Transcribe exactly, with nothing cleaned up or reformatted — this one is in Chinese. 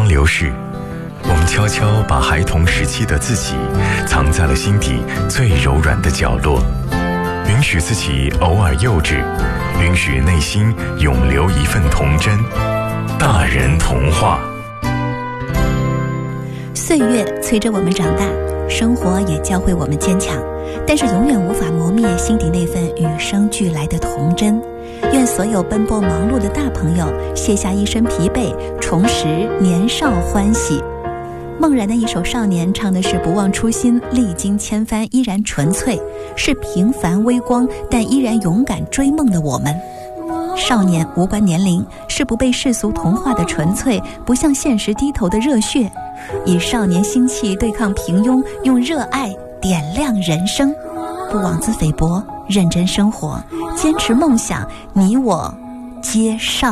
流逝，我们悄悄把孩童时期的自己藏在了心底最柔软的角落，允许自己偶尔幼稚，允许内心永留一份童真。大人童话。 岁月催着我们长大，生活也教会我们坚强，但是永远无法磨灭心底那份与生俱来的童真。愿所有奔波忙碌的大朋友卸下一身疲惫，重拾年少欢喜。梦然的一首《少年》唱的是不忘初心，历经千帆依然纯粹，是平凡微光但依然勇敢追梦的我们。少年无关年龄，是不被世俗同化的纯粹，不向现实低头的热血，以少年心气对抗平庸，用热爱点亮人生。不妄自菲薄，认真生活，坚持梦想，你我皆少